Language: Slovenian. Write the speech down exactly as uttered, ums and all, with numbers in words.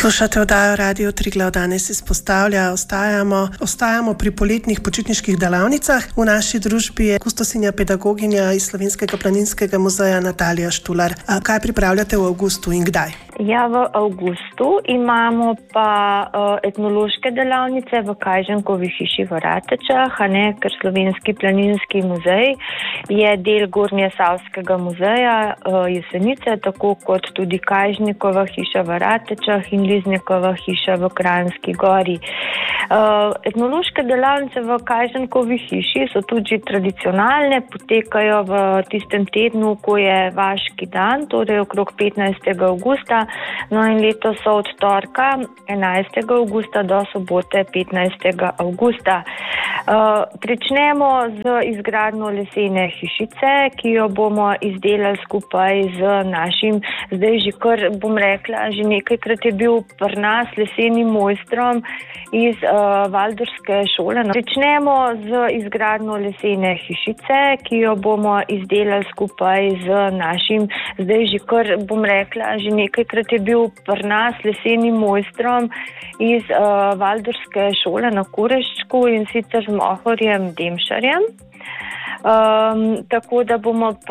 Poslušate oddajo Radio Triglav. Danes izpostavlja, ostajamo, ostajamo pri poletnih počitniških delavnicah. V naši družbi je kustosinja pedagoginja iz Slovenskega planinskega muzeja Natalija Štular. A kaj pripravljate v avgustu in kdaj? Ja, v avgustu imamo pa uh, etnološke delavnice v Kajžankovi hiši v Ratečah, a ne, ker Slovenski planinski muzej je del Gornjesavskega muzeja uh, Jesenice, tako kot tudi Kajžnikova hiša v Ratečah in Liznikova hiša v Kranjski Gori. Uh, etnološke delavnice v Kajžankovi hiši so tudi tradicionalne, potekajo v tistem tednu, ko je vaški dan, torej okrog petnajstega avgusta, no in letos so od torka enajstega avgusta do sobote petnajstega avgusta. Uh, pričnemo z izgradnjo lesene hišice, ki jo bomo izdelali skupaj z našim, zdaj že kar bom rekla, že nekajkrat je bil pri nas lesenim mojstrom iz uh, Valdorske šole. Pričnemo z izgradnjo lesene hišice, ki jo bomo izdelali skupaj z našim, zdaj že kar bom rekla, že nekajkrat je bil pri nas lesenim mojstrom iz uh, Valdorske šole na Kureščku in sicer z Mohorjem Demšarjem. Um, tako da bomo